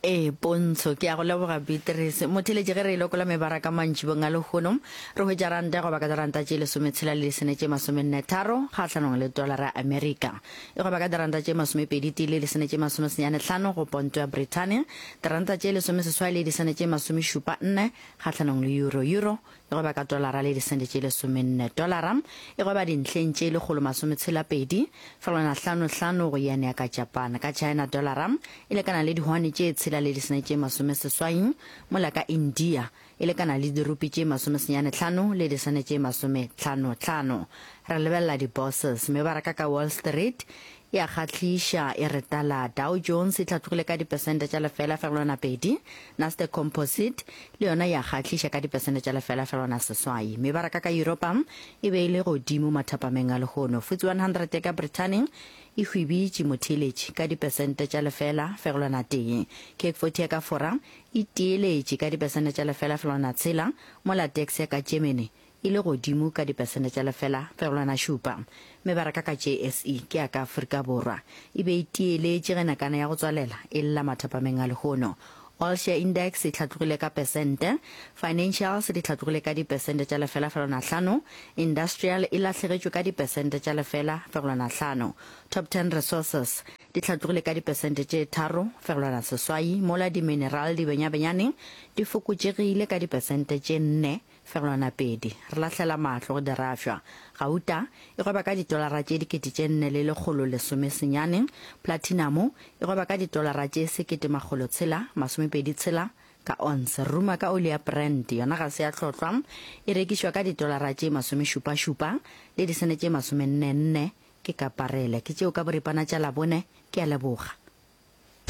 Pontsho ke a go leboga Beatrice motheletše ge re ilokola mebaraka mantšhibong a lehono re hwetša ranta go baka diranta tše lesometshela le lesene tše masomennetharo kgahlanong le dolara ya Amerika e go baka diranta tše masomepedi le lesene tše masomesenyanehlano go ponto ya Britannia diranta tše lesomeseswai le lesene tše masomešupa nne kgahlanong le euro e go baka dolara le lesene tše lesomenne dolara e go ba dintlheng tše lekgolo masometshela-pedi felwana hlano go yane ya ka Japan ka China dolara e lekana le dihwane tše tshela le lesene tše masomeseswai mola ka India e lekana le dirupi tše masomesenyanehlano le lesene tše masomehlano re lebelela di-bosses mebaraka ka Wall Street ya kgatliša e retala Dow Jones e hlatlogile ka dipesente tša lefela fegelwana pedi Nasdaq Composite le yona ya kgatliša ka dipesente tša lefela fegelwana seswai mebaraka ka Europa e be ile godimo mathapameng a lehono FTSE 100 ka Britannia e hwibitše motheletše ka dipesente tša lefela fegelwana tee CAC 40 ka Fora e tieletše ka dipesente tša lefela fegelwana tshela mola DAX ya ka Germany ile godimo ka dipesente tša lefela fegelwana šupa mebaraka ka JSE ke ya ka Afrika Borwa e be e tieletše ge nakana ya go tswalela e lla mathapameng a lehono All Share Index e hlatlogile ka pesente Financials di hlatlogile ka dipesente tša lefela fegelwana hlano Industrial e lahlegetšwe ka dipesente tša lefela fegelwana hlano Top 10 Resources di hlatlogile ka dipesente tše tharo fegelwana seswai mola di-mineral di benyabenyane di fokotšegile ka dipesente tše nne fegelwana pedi re lahlela mahlo go dirafša gauta e goba ka ditolara tše dikete tše nne le lekgolo lesomesenyane Platinum e goba ka ditolara tše sekete makgolo tshela masomepedi tshela ka once ruma ka oli ya Brent yona ga se ya tlhotlhwa e rekišwa ka ditolara tše masomešupa-šupa le disene tše masomennenne ke ka parele ke tšeo ka boripana tša labone ke a leboga